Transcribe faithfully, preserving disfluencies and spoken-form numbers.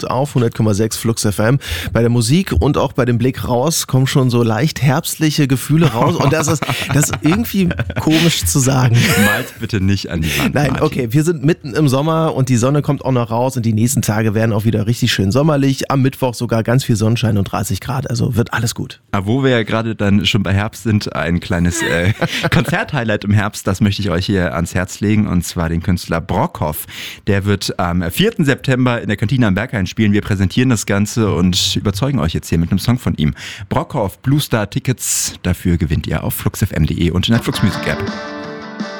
auf hundert Komma sechs Flux F M. Bei der Musik und auch bei dem Blick raus kommen schon so leicht herbstliche Gefühle raus und das ist, das ist irgendwie komisch zu sagen. Malt bitte nicht an die Wand. Nein, Martin. okay, wir sind mitten im Sommer und die Sonne kommt auch noch raus und die nächsten Tage werden auch wieder richtig schön sommerlich. Am Mittwoch sogar ganz viel Sonnenschein und dreißig Grad, also wird alles gut. Aber wo wir ja gerade dann schon bei Herbst sind, ein kleines äh, Konzerthighlight im Herbst, das möchte ich euch hier ans Herz legen und zwar den Künstler Brockhoff. Der wird am vierten September in der Kantine am Berghain spielen. Wir präsentieren das Ganze und überzeugen euch jetzt hier mit einem Song von ihm. Brockhoff, Blue Star Tickets, dafür gewinnt ihr auf flux f m punkt de und in der Flux Music App.